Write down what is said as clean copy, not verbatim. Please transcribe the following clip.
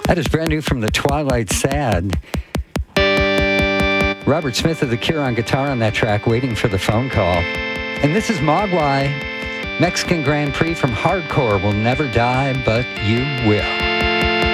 That is brand new from the Twilight Sad. Robert Smith of The Cure on guitar on that track, Waiting for the Phone Call. And this is Mogwai, Mexican Grand Prix from Hardcore, Will Never Die, But You Will.